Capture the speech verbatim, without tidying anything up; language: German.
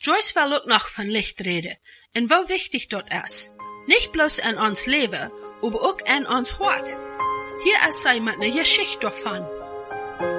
Joyce will ook noch von Licht reden und wie wichtig das ist. Nicht bloß in ons Leben, aber auch in ons Hart. Hier ist sie mit einer Geschichte davon.